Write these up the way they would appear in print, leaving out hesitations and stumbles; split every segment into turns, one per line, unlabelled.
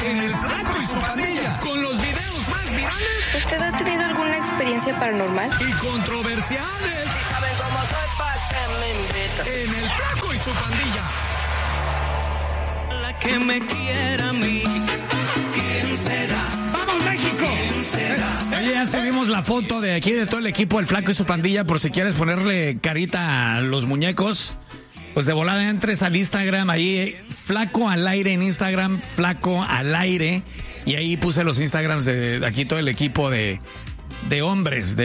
en El Flaco y su Pandilla, con los videos más virales.
¿Usted ha tenido alguna experiencia paranormal?
Y controversiales.
Si saben cómo soy, ¿pa' qué me invitan?
En El Flaco y su Pandilla.
La que me quiera a mí, ¿quién será?
¡Vamos, México!
¿Quién será?
Ya subimos la foto de aquí de todo el equipo El Flaco y su Pandilla, por si quieres ponerle carita a los muñecos. Pues de volada entres al Instagram, ahí Flaco al Aire en Instagram, Flaco al Aire, y ahí puse los Instagrams de aquí todo el equipo de hombres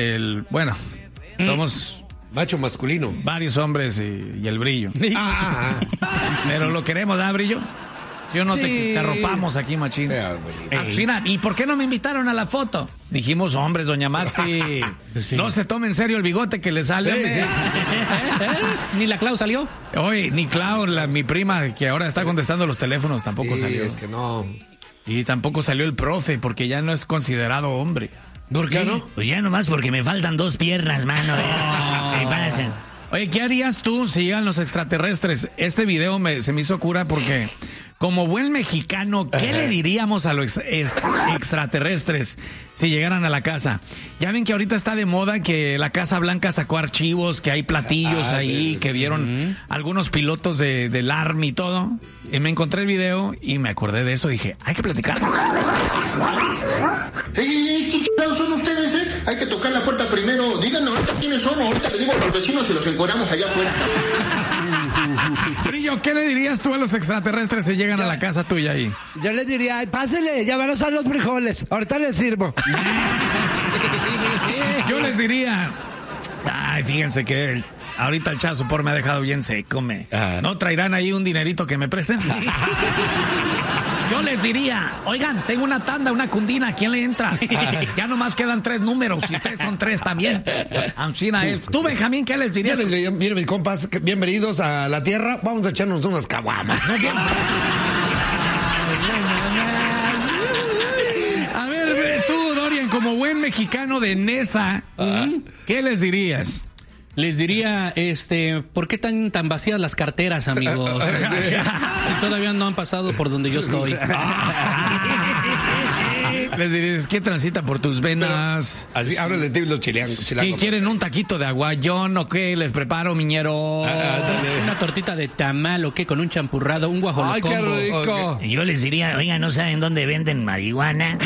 somos
macho masculino,
varios hombres y el Brillo. Pero lo queremos, ¿da, Brillo? Yo no te arropamos aquí, machín. ¿Y por qué no me invitaron a la foto? Dijimos, hombres, doña Marti, no se tome en serio el bigote que le sale.
¿Ni la Clau salió?
Oye, ni Clau, mi prima, que ahora está contestando los teléfonos, tampoco salió.
Es que no.
Y tampoco salió el profe, porque ya no es considerado hombre.
¿Por qué no?
Pues ya nomás porque me faltan 2 piernas, mano. Se pasan. Oye, ¿qué harías tú si llegan los extraterrestres? Este video se me hizo cura porque, como buen mexicano, ¿qué le diríamos a los extraterrestres si llegaran a la casa? Ya ven que ahorita está de moda que la Casa Blanca sacó archivos, que hay platillos ahí, que vieron algunos pilotos del Army y todo. Y me encontré el video y me acordé de eso y dije, hay que platicar.
¿Qué chingados son ustedes, Hay que tocar la puerta primero. Díganos ahorita quiénes son. Ahorita le digo a los vecinos y los encueramos allá afuera.
Brillo, ¿qué le dirías tú a los extraterrestres si llegan a la casa tuya ahí?
Yo les diría, pásele, ya van a usar los frijoles. Ahorita les sirvo.
Yo les diría, fíjense que ahorita el Chazopor me ha dejado bien seco, ¿no traerán ahí un dinerito que me presten? Yo les diría, oigan, tengo una tanda, una cundina, ¿quién le entra? Ya nomás quedan 3 números y ustedes son 3 también. Ancina es. Tú, Benjamín, ¿qué les dirías?
Yo les diría, miren mis compas, bienvenidos a la Tierra, vamos a echarnos unas caguamas.
A ver, tú, Dorian, como buen mexicano de Nesa, ¿qué les dirías?
Les diría, ¿por qué tan vacías las carteras, amigos? Y todavía no han pasado por donde yo estoy.
Les dirías, ¿qué transita por tus venas?
Así, háblale de los chileangos.
¿Qué quieren, un taquito de aguayón o qué? ¿Les preparo, miñero?
Una tortita de tamal o qué, con un champurrado, un guajolocombo.
¡Ay, qué rico!
Okay. Yo les diría, oigan, ¿no saben dónde venden marihuana?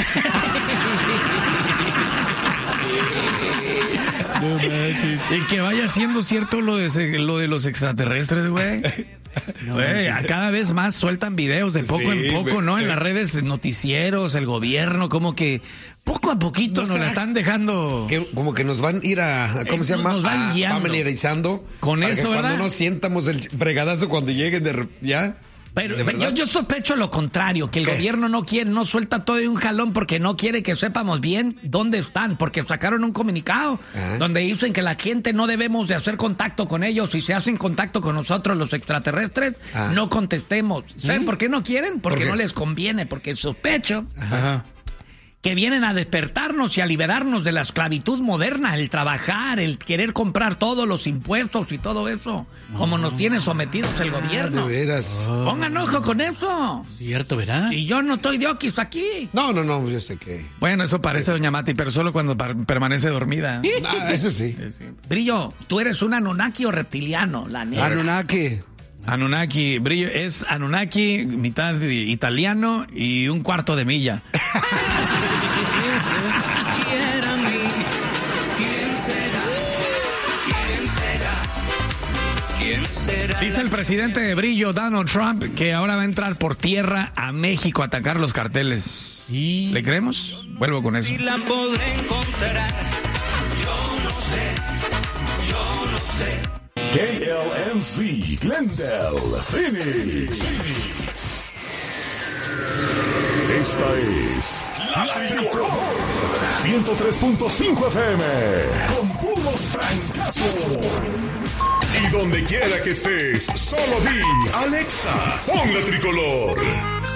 Y que vaya siendo cierto lo de los extraterrestres, güey. Cada vez más sueltan videos de poco en poco, ¿no? En las redes, noticieros, el gobierno, como que poco a poquito nos la están dejando.
Como que nos van a ir a ¿cómo se llama?
Nos van guiando.
Familiarizando.
Con eso, ¿verdad?
Cuando no sientamos el fregadazo cuando lleguen ¿ya?
Pero yo sospecho lo contrario, que el gobierno no suelta todo de un jalón porque no quiere que sepamos bien dónde están, porque sacaron un comunicado donde dicen que la gente no debemos de hacer contacto con ellos, si se hacen contacto con nosotros los extraterrestres, no contestemos. ¿Saben por qué no quieren? Porque no les conviene, porque sospecho que vienen a despertarnos y a liberarnos de la esclavitud moderna, el trabajar, el querer comprar todos los impuestos y todo eso, como nos tiene sometidos el gobierno.
De veras.
Pongan ojo con eso.
Cierto, ¿verdad?
Y yo no estoy de oquis aquí.
No, yo sé que...
Bueno, eso parece doña Mati, pero solo cuando permanece dormida.
Eso sí.
Brillo, ¿tú eres un Anunnaki o reptiliano? La neta.
Anunnaki,
Brillo, es Anunnaki, mitad italiano y un cuarto de milla. Dice el presidente de Brillo, Donald Trump, que ahora va a entrar por tierra a México a atacar los carteles. ¿Le creemos? Vuelvo con eso.
Si la podré encontrar, yo no sé.
KLMC, Glendale, Phoenix. Esta es La Tricolor 103.5 FM con puros francazos. Y donde quiera que estés, solo di Alexa, pon La Tricolor.